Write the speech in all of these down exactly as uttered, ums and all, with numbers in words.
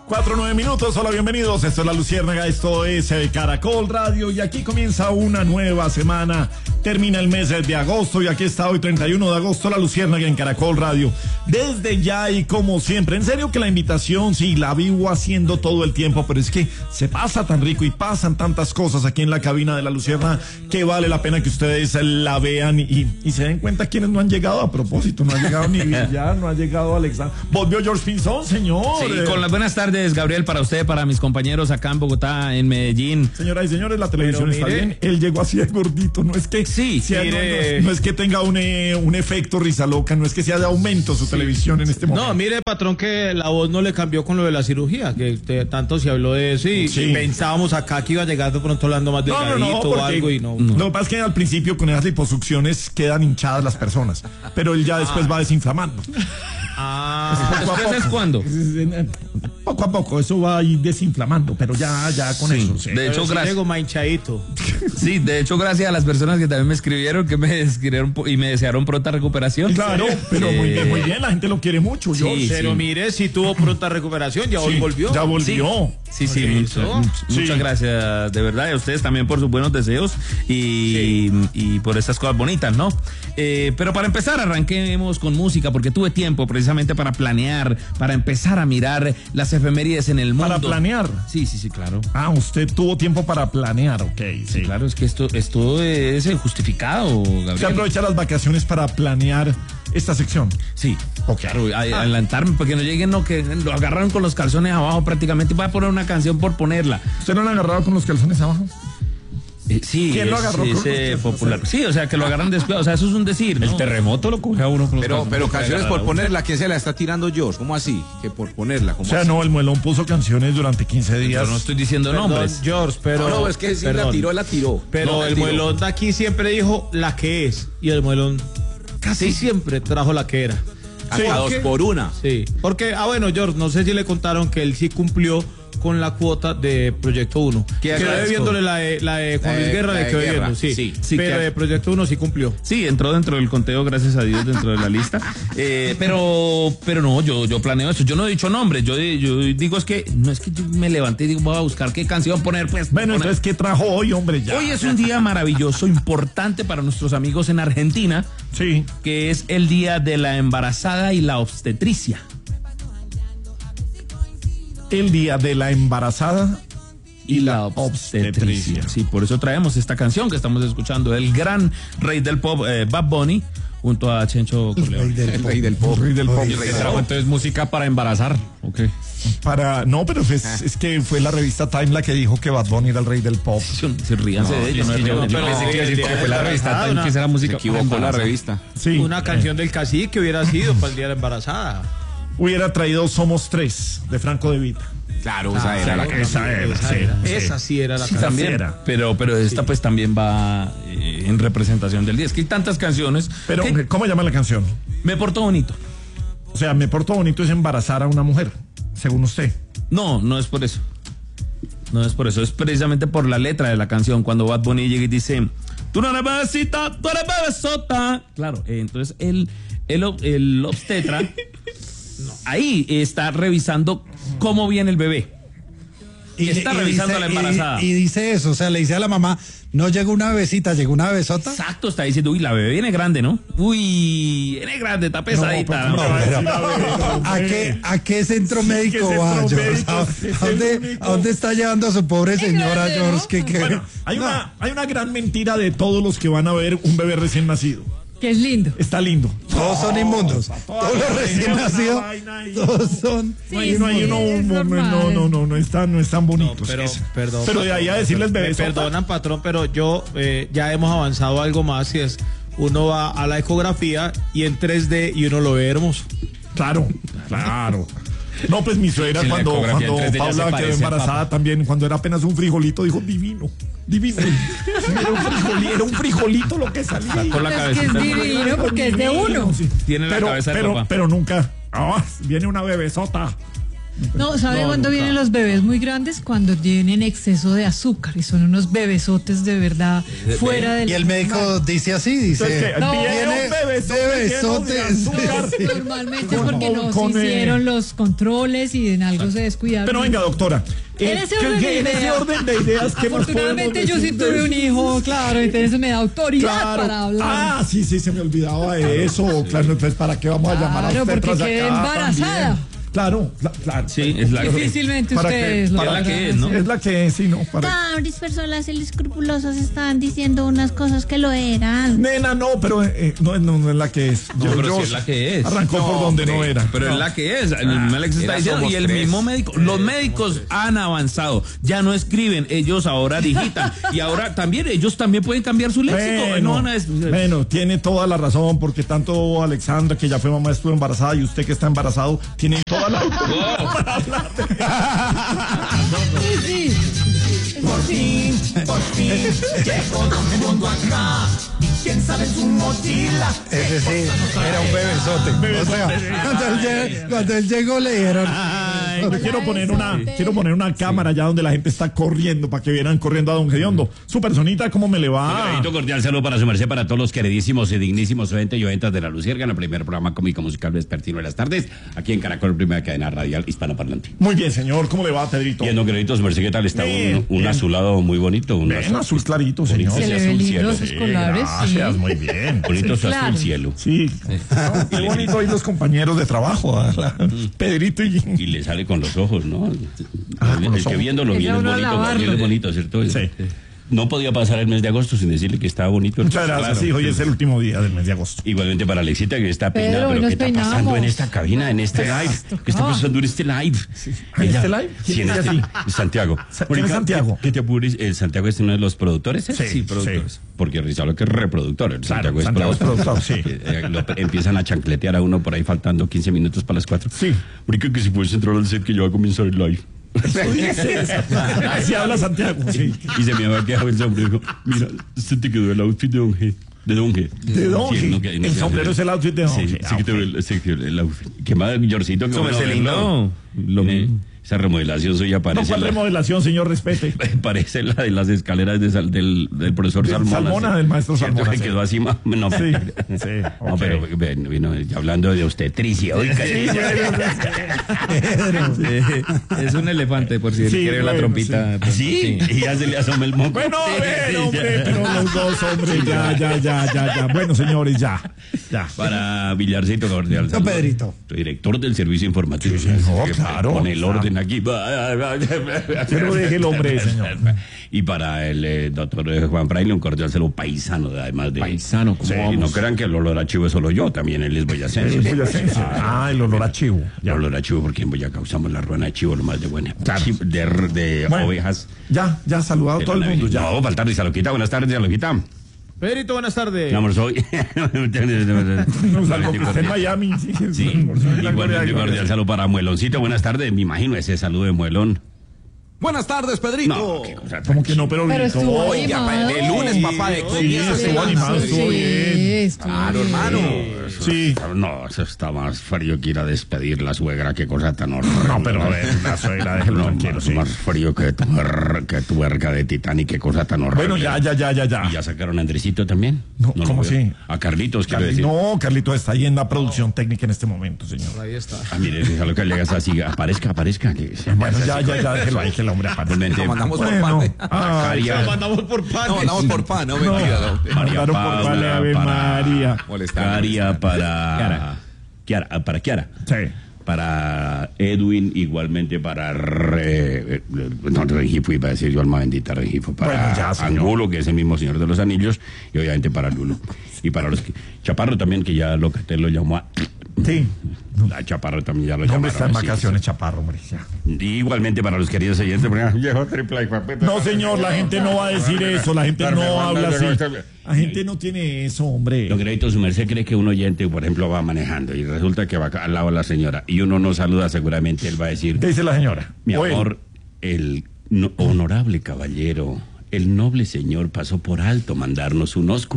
Cuatro, nueve minutos, hola, bienvenidos, esto es La Luciérnaga, esto es eh, Caracol Radio y aquí comienza una nueva semana, termina el mes de agosto y aquí está hoy treinta y uno de agosto La Luciérnaga en Caracol Radio, desde ya y como siempre, en serio que la invitación sí la vivo haciendo todo el tiempo, pero es que se pasa tan rico y pasan tantas cosas aquí en la cabina de La Luciérnaga que vale la pena que ustedes la vean y, y se den cuenta quienes no han llegado a propósito, no ha llegado ni Villar, no ha llegado Alexander, volvió George Pinzón, señor. Sí, con las buenas tardes. Gabriel, para usted, para mis compañeros acá en Bogotá, en Medellín. Señoras y señores, la televisión está bien. Él llegó así de gordito, no es que sí, sea, mire, no, no, no es que tenga un, eh, un efecto risa loca, no es que sea de aumento su sí. televisión en este momento. No, mire, patrón, que la voz no le cambió con lo de la cirugía, que te, tanto se habló de eso y, sí. y pensábamos acá que iba a llegar de pronto hablando más delgadito no, no, no, o algo y no, no. Lo que pasa es que al principio con esas liposucciones quedan hinchadas las personas, pero él ya después ah. va desinflamando. Ah, ¿después es cuándo? Poco a poco, eso va a ir desinflamando, pero ya, ya con sí, eso. Sí. De hecho, sí gracias. Llego manchadito. Sí, de hecho, gracias a las personas que también me escribieron, que me escribieron y me desearon pronta recuperación. Claro, pero eh, muy bien, muy bien, la gente lo quiere mucho. Sí, yo, pero sí. mire, si tuvo pronta recuperación, ya sí, volvió. Ya volvió. Sí, sí, sí mucho, sí. Muchas gracias, de verdad, y a ustedes también por sus buenos deseos y, sí. y por estas cosas bonitas, ¿no? Eh, pero para empezar, arranquemos con música, porque tuve tiempo precisamente para planear, para empezar a mirar las efemérides en el mundo. ¿Para planear? Sí, sí, sí, claro. Ah, usted tuvo tiempo para planear, ok. Sí, sí claro, es que esto, esto es justificado, Gabriel. ¿Usted aprovecha las vacaciones para planear esta sección? Sí, okay. Claro, a, ah. adelantarme, porque no lleguen, no, que lo agarraron con los calzones abajo prácticamente, y voy a poner una canción por ponerla. ¿Usted no lo ha agarrado con los calzones abajo? Eh, sí, ¿quién lo agarró? Es, es popular. Sí, o sea, que lo agarran después, o sea, eso es un decir, ¿no? El terremoto lo coge a uno con los Pero, pero canciones por ponerla, ¿quién se la está tirando George? ¿Cómo así? Que por ponerla, ¿cómo O sea, así? no, el Muelón puso canciones durante quince días. Yo no estoy diciendo perdón, nombres. George, pero... No, no, es que si la tiró, la tiró. Pero no, el tiró. Muelón de aquí siempre dijo la que es, y el Muelón casi siempre trajo la que era. Sí. A dos por una. Sí, porque, ah bueno, George, no sé si le contaron que él sí cumplió con la cuota de Proyecto uno. Quedó debiéndole la de, la de Juan Luis Guerra, le quedó debiendo, sí. sí, sí pero de Proyecto uno sí cumplió. Sí, entró dentro del conteo, gracias a Dios, dentro de la lista. Eh, pero pero no, yo, yo planeo eso. Yo no he dicho nombres, yo, yo digo es que, no es que yo me levanté y digo, voy a buscar qué canción poner, pues. Bueno, poner. entonces, ¿qué trajo hoy, hombre? Ya. Hoy es un día maravilloso, importante para nuestros amigos en Argentina. Sí. Que es el día de la embarazada y la obstetricia. El día de la embarazada y la obstetricia. Sí, por eso traemos esta canción que estamos escuchando, el gran rey del pop, eh, Bad Bunny, junto a Chencho Corleone. El rey del pop. El rey del pop. El rey del pop. Entonces, música para embarazar, ¿ok? Para, no, pero es, es que fue la revista Time la que dijo que Bad Bunny era el rey del pop. Se ríanse no, de ellos. No, no, yo, no, yo pensé que iba a decir que fue la revista Time que era música. Se equivocó la revista. Sí. Una canción del cacique hubiera sido para el día de la embarazada. Hubiera traído Somos Tres, de Franco De Vita. Claro, ah, esa era claro, la canción. Esa era, esa, sí, era. Sí. esa sí era la sí, canción. También, era. Pero, pero esta sí. pues también va eh, en representación del día. Es que hay tantas canciones. Pero, que... ¿cómo llama la canción? Me porto bonito. O sea, me porto bonito es embarazar a una mujer, según usted. No, no es por eso. No es por eso, es precisamente por la letra de la canción. Cuando Bad Bunny llega y dice, tú no eres bebecita, tú eres bebesota. Claro, eh, entonces el, el, el obstetra no. ahí está revisando cómo viene el bebé. Y está y revisando dice, a la embarazada. Y, y dice eso, o sea, le dice a la mamá, no llegó una bebecita, llegó una bebesota. Exacto, está diciendo, uy, la bebé viene grande, ¿no? Uy, viene grande, está pesadita. No, no, pero, ¿a, qué, ¿A qué centro sí, médico centro va, George? médico, ¿A, ¿A, dónde, ¿A dónde está llevando a su pobre señora, George? ¿Qué, qué? Bueno, hay, no. una, hay una gran mentira de todos los que van a ver un bebé recién nacido. Que es lindo. Está lindo. Todos son inmundos. Todos los recién nacidos. Todos son. Sí, no hay uno, hay uno, es no, no, no, no, no están, no están bonitos. No, pero, es, perdón, pero de ahí a decirles bebé. Me perdonan, patrón, pero yo eh, ya hemos avanzado algo más y es uno va a la ecografía y en tres D y uno lo ve hermoso. Claro, claro. No, pues mi suegra sí, cuando, cuando Paula quedó embarazada también, cuando era apenas un frijolito, dijo divino, divino. Era un frijolito, era un frijolito lo que salía. Con la cabeza. Es que es divino porque es de uno. Sí. Tiene la pero, cabeza de pero, papá. Pero nunca, oh, viene una bebesota. No, ¿sabe No, cuándo nunca. vienen los bebés muy grandes? Cuando tienen exceso de azúcar y son unos bebesotes de verdad fuera del... Y el médico dice así, Entonces, dice... ¿qué? No, Tiene un bebesote bebesote, lleno de azúcar. sí. Normalmente es Con- porque no con, se eh, hicieron los controles y en algo se descuidaron. Pero venga, doctora. eh, En ese ¿qué- orden qué- de en ese ideas. orden de ideas, ¿qué más Afortunadamente podemos yo sí decir de tuve un eso? hijo, claro, entonces me da autoridad Claro. para hablar. Ah, sí, sí, se me olvidaba de eso. Claro, entonces, ¿para qué vamos a llamar a Claro, usted porque tras quedé acá embarazada. también? Claro, cla- claro. Sí, es la Difícilmente ¿Para qué? ustedes lo Para la podrán que es, ¿no? hacer. Es la que es, sí, ¿no? Para... Varias personas escrupulosas estaban diciendo unas cosas que lo eran. Nena, no, pero eh, no, no, no es la que es. No, Yo- pero yo- sí es la que es. Arrancó por donde no era. Pero es la que es. El mismo Alex está era diciendo. somos Y el tres. mismo médico. Los médicos han avanzado. Ya no escriben. Ellos ahora digitan. Y ahora también, ellos también pueden cambiar su léxico. Bueno, No van a des- bueno, tiene toda la razón, porque tanto Alexandra, que ya fue mamá, estuvo embarazada, y usted que está embarazado, tiene toda la autoridad para hablar de- Sí, sí. Por fin, por fin, llegó todo el mundo acá. ¿Quién sabe en su mochila? Ese sí, era un bebesote. O sea, cuando él llegó, cuando él llegó le dijeron... Ay, yo quiero poner una, quiero poner una cámara allá donde la gente está corriendo para que vieran corriendo a Don Gediondo. Su personita, ¿cómo me le va? Un cordial saludo para su merced, para todos los queridísimos y dignísimos oyentes y oyentas de La Luciérnaga, el primer programa cómico musical vespertino de las tardes, aquí en Caracol, primera cadena radial hispanoparlante. Muy bien, señor, ¿cómo le va, Pedrito? Bien, don Queridito, su merced, ¿qué tal está? Bien, un, un bien. azulado muy bonito. Un Ven, azul clarito, señor. Se le azul ven cielo, lindos sus Sí, colores, gracias, sí. muy bien. Bonito Sí, su claro. azul cielo. Sí, no, qué bonito hoy los compañeros de trabajo, ¿verdad? Pedrito y... Y le sale con los ojos, ¿no? Ah, el con los el que ojos. viéndolo Esa bien es uno bonito, lavarlo. bien es bonito, ¿cierto? Sí. No podía pasar el mes de agosto sin decirle que estaba bonito. Muchas gracias, Claro. sí, hoy es el último día del mes de agosto. Igualmente para Alexita, que está Pedro, peinada, hoy pero nos ¿qué está peinamos. pasando en esta cabina, en este live? ¿Qué está tocaba. pasando en este live? ¿En Ella- este live? Sí, en ¿Quién este. es Santiago. Sa- ¿quién es Santiago? ¿Qué te apures? ¿El Santiago es uno de los productores? ¿eh? Sí, productores. sí. Porque Rizalo que es reproductor. El Claro, Santiago es Santiago es productor. productor, sí. Eh, eh, lo- empiezan a chancletear a uno por ahí faltando quince minutos para las cuatro. Sí. Porque que si puedes entrar al set que yo voy a comenzar el live. Así habla Santiago, sí. Y se me había quedado el sombrero y dijo, mira, se te quedó el outfit de Don G. De Don G. De Don Sí, G. no, que- no, El que- sombrero es el outfit de Don Sí, G. sí que te ve el, sí que el outfit. ¿Qué más, Yorcito? Su merced lindo. Lo- Esa remodelación suya No, parece, ¿cuál la, remodelación, señor? Respete. parece la de las escaleras de Sal- del, del profesor Del Salmona. Salmona, sí. del maestro ¿Cierto? Salmona, Que sí. quedó así más no, Sí, sí, no, ok. pero bueno, vino, ya hablando de obstetricia. Oiga, Es un elefante, por si Sí, quiere ver la bueno, trompita. pues, ¿Sí? Y ya se le asoma el moco. Bueno, a ver, Sí, hombre, ya. pero los dos, hombre, ya, ya, ya, ya, ya. Bueno, señores, ya, ya. Para Villarcito cordial. No, saludo. Pedrito. Director del servicio informativo. Sí, señor, Que claro. Con el orden aquí. Pero deje el hombre, señor. Y para el eh, doctor eh, Juan Fraile, un cordial saludo paisano, además de. Paisano, ¿cómo Sí, vamos? no crean que el olor a chivo es solo yo, también él es boyacense. El boyacense. Ah, el olor a chivo. El Ya, olor a chivo, porque en Boyacá usamos la ruana de chivo, lo más de buena. Claro. Chi- De, de Bueno, ovejas. ya, ya, saludado de todo el la mundo, Navidad. ya. No, faltar Saloquita. Buenas tardes, Saloquita. Pedrito, buenas tardes. Mi amor, soy. No, salvo que esté en Miami, sí. Sí, Igualmente igualmente cordial saludo para Mueloncito. Buenas tardes, me imagino ese saludo de Muelón. Buenas tardes, Pedrito. No, qué cosa. Como que no, pero Pero gritó. estuvo Oiga, animado. de lunes, papá de Sí, comienzo de estuvo semana. animado, estuvo bien. Sí, estuvo Claro, bien. hermano. Sí. No, eso está más frío que ir a despedir la suegra, qué cosa tan horrible. No, pero a ver, la suegra, déjelo No, tranquilo, más, sí. más frío que tu, her- que tu verga de Titanic, qué cosa tan horrible. Bueno, ya, ya, ya, ya, ya. ¿Y ya sacaron a Andresito también? No, lo ¿cómo veo. así? A Carlitos, quiero Carli- decir. No, Carlito está ahí en la producción técnica en este momento, señor. Ahí está. Ah, mire, a lo que le hagas así, aparezca, aparezca. Que se Bueno, hace ya, así. ya, ya, déjelo ahí, que el hombre aparezca. Igualmente, Lo mandamos por Bueno, pan. ay, Caria- mandamos por pan. No, mandamos por pan, no, no, mentira. no. María mandaron por Paula, Vale Ave para- María. Molestando, Caria molestando. para Kiara. Kiara, ah, para Kiara. Sí. Para Edwin, igualmente para Re, eh, no, Rengifo, iba a decir yo, alma bendita Rengifo, para Bueno, ya, señor. Angulo, que es el mismo Señor de los Anillos, y obviamente para Lulo. Y para los que, Chaparro también, que ya lo que te lo llamó a, Sí. a Chaparro también ya lo El hombre está en llamaron así. vacaciones, Chaparro, hombre. Ya. Y igualmente para los queridos oyentes, porque llegó triple y papita. No, señor, la gente no va a decir eso, la gente no habla así. La gente no tiene eso, hombre. Don Crédito, su merced cree que un oyente, por ejemplo, va manejando y resulta que va al lado de la señora y uno no saluda, seguramente él va a decir, ¿Qué dice la señora? mi O él. amor, el no- honorable caballero, el noble señor pasó por alto mandarnos un ósculo.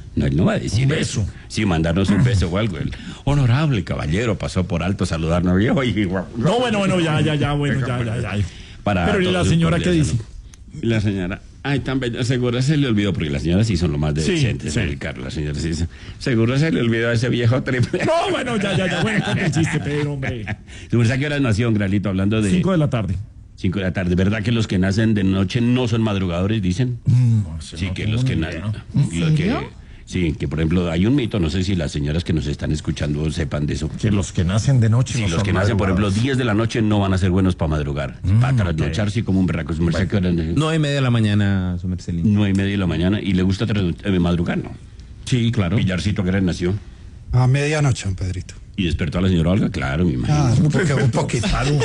No, él no va a decir un beso. Eso. Sí, mandarnos un beso o algo. El honorable caballero pasó por alto a saludarnos. Yo, y, no, bueno, bueno, ya, ya, ya, bueno, ya, ya, ya. Para Pero ¿y la señora qué dice? La señora, ay, tan bella, seguro se le olvidó, porque las señoras sí son lo más de sí, decentes, sí. Ricardo, las señoras sí dicen, seguro se le olvidó a ese viejo triple. No, bueno, ya, ya, ya, bueno, cuenta el chiste, Pedro, hombre. ¿A qué hora nació, Gralito, hablando de...? Cinco de la tarde. Cinco de la tarde, ¿verdad que los que nacen de noche no son madrugadores, dicen? Mm, no sé, sí, no que los que nacen... ¿En serio? Sí, que por ejemplo hay un mito, no sé si las señoras que nos están escuchando sepan de eso. Que los que nacen de noche sí, no los son que nacen, por ejemplo, diez de la noche no van a ser buenos para madrugar. Mm, para trasnochar, okay. Sí, como un berraco. Su merced, bueno. Nueve y media de la mañana, su merced. Nueve y media de la mañana. ¿Y le gusta eh, madrugar, no? Sí, claro. Villarcito, ¿qué hora nació? A medianoche, don Pedrito. ¿Y despertó a la señora Olga? Claro, me imagino. Ah, un, poco, un poquito.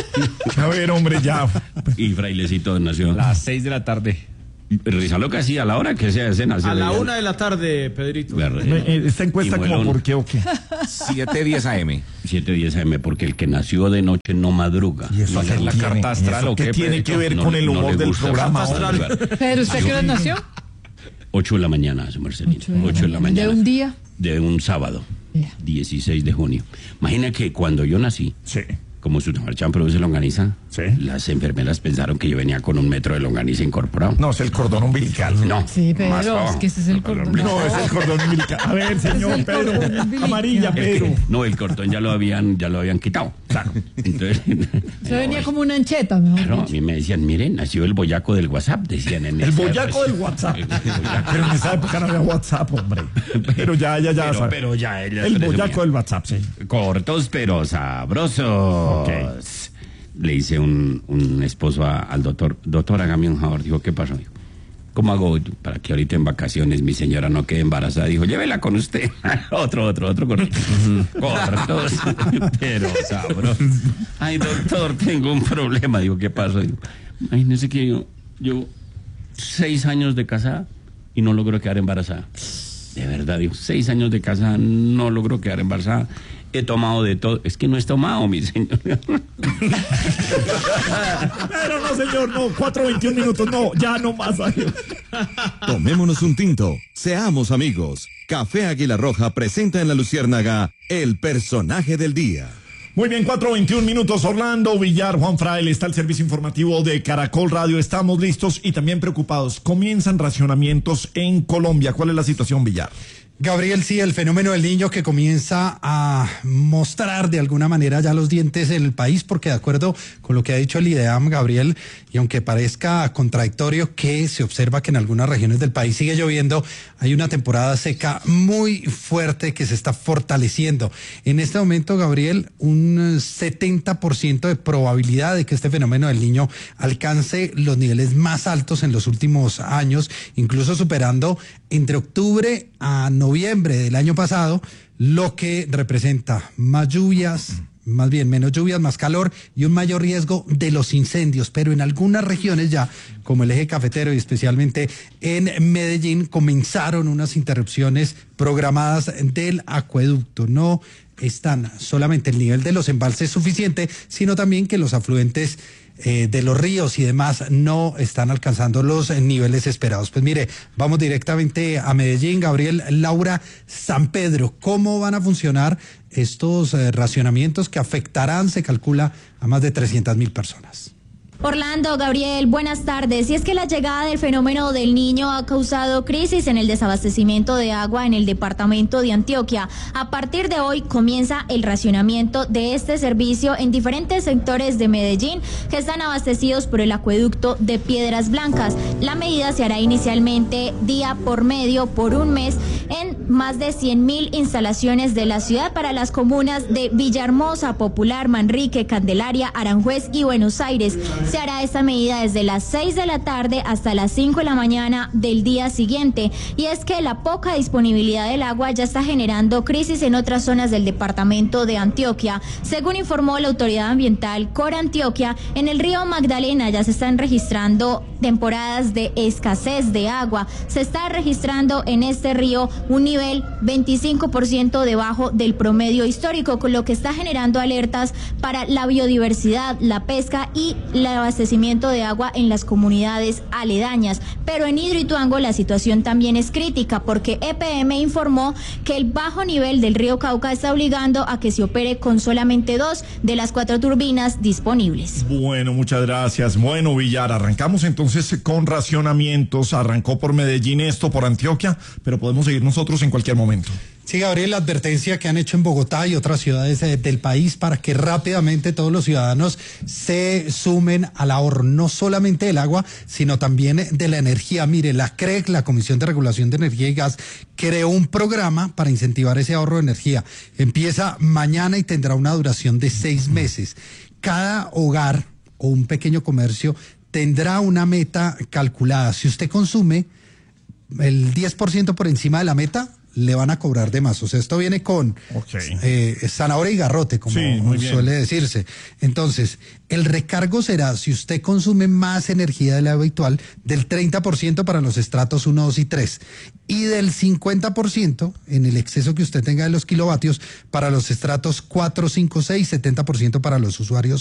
A ver, hombre, ya. ¿Y Frailecito nació? A las seis de la tarde. Rizaloca, sí, a la hora que sea ese nació. A la una de la tarde, Pedrito. Esta encuesta como por qué o qué. siete diez a eme. siete diez a eme, porque el que nació de noche no madruga. ¿Y eso hacer la carta astral o qué? ¿Qué tiene que ver con el humor del programa? Pero ¿usted qué hora nació? ocho de la mañana, su Marcelino. ocho de la mañana. ¿De un día? De un sábado. Yeah. dieciséis de junio. Imagina que cuando yo nací, sí. como su marchán produce longaniza, sí. las enfermeras pensaron que yo venía con un metro de longaniza incorporado. No, es el cordón umbilical. No. Sí, pero es que ese es el cordón. No, es el cordón umbilical. A ver, señor Pedro, amarilla, Pedro. Que, no, el cordón ya lo habían, ya lo habían quitado. Claro. Entonces, se no, venía como una ancheta, mejor. Claro, a mí me decían, miren, nació el boyaco del WhatsApp, decían en el boyaco del WhatsApp. Pero en esa época no había WhatsApp, hombre. Pero ya, ya, ya. Pero, pero ya, ella el boyaco del WhatsApp, sí. Cortos pero sabrosos. Okay. Le hice un, un esposo a, al doctor, doctor, hágame un favor. Dijo, ¿qué pasó? Dijo, ¿cómo hago para que ahorita en vacaciones mi señora no quede embarazada? Dijo, llévela con usted. otro, otro, otro con cortos, pero sabrosos. Ay, doctor, tengo un problema. Digo, ¿qué pasó? Digo, imagínese que yo, yo seis años de casada y no logro quedar embarazada. De verdad, digo, seis años de casada, no logro quedar embarazada. He tomado de todo. Es que no he tomado, mi señor. Pero no, señor, no. cuatro veintiún minutos, no. Ya no más. Adiós. Tomémonos un tinto. Seamos amigos. Café Águila Roja presenta en La Luciérnaga el personaje del día. Muy bien, cuatro veintiún minutos. Orlando Villar, Juan Fraile, está el servicio informativo de Caracol Radio. Estamos listos y también preocupados. Comienzan racionamientos en Colombia. ¿Cuál es la situación, Villar? Gabriel, sí, el fenómeno del niño que comienza a mostrar de alguna manera ya los dientes en el país, porque de acuerdo con lo que ha dicho el IDEAM, Gabriel, y aunque parezca contradictorio que se observa que en algunas regiones del país sigue lloviendo, hay una temporada seca muy fuerte que se está fortaleciendo. En este momento, Gabriel, un setenta por ciento de probabilidad de que este fenómeno del niño alcance los niveles más altos en los últimos años, incluso superando entre octubre a noviembre del año pasado, lo que representa más lluvias, más bien menos lluvias, más calor y un mayor riesgo de los incendios. Pero en algunas regiones ya, como el eje cafetero y especialmente en Medellín, comenzaron unas interrupciones programadas del acueducto. No están solamente el nivel de los embalses suficiente, sino también que los afluentes Eh, de los ríos y demás no están alcanzando los eh, niveles esperados. Pues mire, vamos directamente a Medellín. Gabriel, Laura, San Pedro, ¿cómo van a funcionar estos eh, racionamientos que afectarán, se calcula, a más de trescientas mil personas? Orlando, Gabriel, buenas tardes. Y es que la llegada del fenómeno del niño ha causado crisis en el desabastecimiento de agua en el departamento de Antioquia. A partir de hoy comienza el racionamiento de este servicio en diferentes sectores de Medellín que están abastecidos por el acueducto de Piedras Blancas. La medida se hará inicialmente día por medio por un mes en más de cien mil instalaciones de la ciudad para las comunas de Villahermosa, Popular, Manrique, Candelaria, Aranjuez y Buenos Aires. Se hará esta medida desde las seis de la tarde hasta las cinco de la mañana del día siguiente. Y es que la poca disponibilidad del agua ya está generando crisis en otras zonas del departamento de Antioquia. Según informó la autoridad ambiental Cor Antioquia, en el río Magdalena ya se están registrando temporadas de escasez de agua. Se está registrando en este río un nivel veinticinco por ciento debajo del promedio histórico, con lo que está generando alertas para la biodiversidad, la pesca y el abastecimiento de agua en las comunidades aledañas. Pero en Hidroituango la situación también es crítica, porque E P M informó que el bajo nivel del río Cauca está obligando a que se opere con solamente dos de las cuatro turbinas disponibles. Bueno, muchas gracias. Bueno, Villar, arrancamos entonces con racionamientos. Arrancó por Medellín, esto por Antioquia, pero podemos seguir nosotros en cualquier momento. Sí, Gabriel, la advertencia que han hecho en Bogotá y otras ciudades eh, del país para que rápidamente todos los ciudadanos se sumen al ahorro, no solamente del agua, sino también de la energía. Mire, la C R E G, la Comisión de Regulación de Energía y Gas, creó un programa para incentivar ese ahorro de energía. Empieza mañana y tendrá una duración de seis meses. Cada hogar o un pequeño comercio tendrá una meta calculada. Si usted consume el diez por ciento por encima de la meta, le van a cobrar de más. O sea, esto viene con okay. eh, zanahoria y garrote, como sí, suele decirse. Entonces, el recargo será, si usted consume más energía de la habitual, del treinta por ciento para los estratos uno, dos y tres, y del cincuenta por ciento en el exceso que usted tenga de los kilovatios para los estratos cuatro, cinco, seis, setenta por ciento para los usuarios